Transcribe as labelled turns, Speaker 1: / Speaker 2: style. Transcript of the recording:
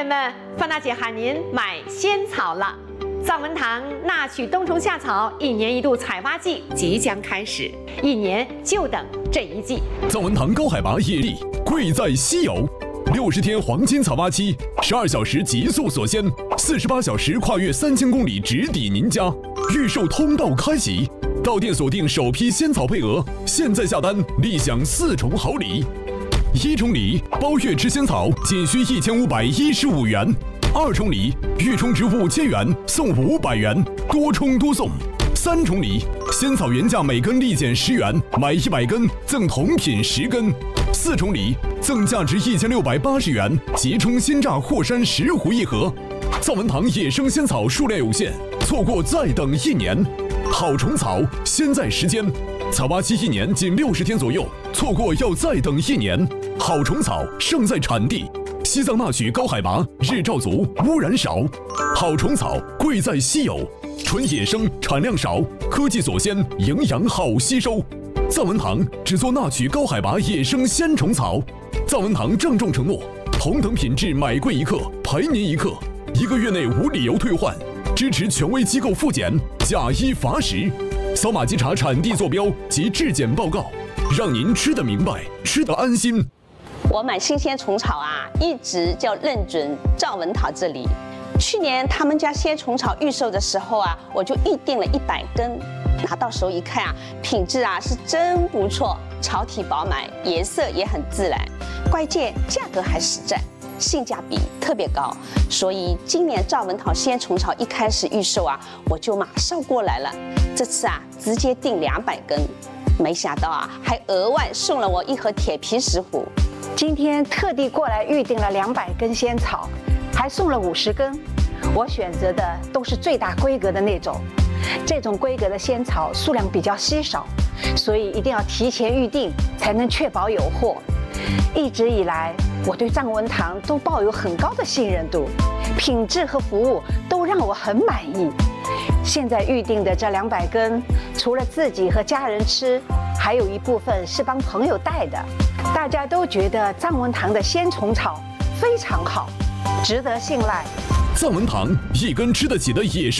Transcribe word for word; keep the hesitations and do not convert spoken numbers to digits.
Speaker 1: 人们，范大姐喊您买仙草了。藏文堂纳曲冬虫夏草一年一度采挖季即将开始，一年就等这一季。
Speaker 2: 藏文堂高海拔野地，贵在稀有。六十天黄金采挖期，十二小时极速锁鲜，四十八小时跨越三千公里直抵您家。预售通道开启，到店锁定首批仙草配额，现在下单立享四重好礼。一重礼，包月吃仙草仅需一千五百一十五元。二重礼，预充值五千元送五百元，多充多送。三重礼，仙草原价每根立减十元，买一百根赠同品十根。四重礼，赠价值一千六百八十元即充鲜榨霍山石斛一盒。藏文堂野生仙草数量有限，错过再等一年。好虫草，先在时间，采挖期一年仅六十天左右，错过要再等一年。好虫草胜在产地。西藏纳曲高海拔，日照足，污染少。好虫草贵在稀有，纯野生，产量少，科技锁鲜，营养好吸收。藏文堂只做纳曲高海拔野生鲜虫草。藏文堂郑重承诺，同等品质买贵一克赔您一克，一个月内无理由退换，支持权威机构复检，假一罚十。扫码稽查产地坐标及质检报告，让您吃得明白，吃得安心。
Speaker 3: 我买新鲜虫草啊，一直就认准藏文堂这里。去年他们家鲜虫草预售的时候啊，我就预定了一百根。拿到手一看啊，品质啊是真不错，草体饱满，颜色也很自然，关键价格还实在，性价比特别高。所以今年藏文堂鲜虫草一开始预售啊，我就马上过来了。这次啊，直接订两百根，没想到啊，还额外送了我一盒铁皮石斛。
Speaker 4: 今天特地过来预定了两百根仙草，还送了五十根。我选择的都是最大规格的那种，这种规格的仙草数量比较稀少，所以一定要提前预定，才能确保有货。一直以来，我对藏文堂都抱有很高的信任度，品质和服务都让我很满意。现在预定的这两百根，除了自己和家人吃，还有一部分是帮朋友带的。大家都觉得藏文堂的鲜虫草非常好，值得信赖。
Speaker 2: 藏文堂一根吃得起的野生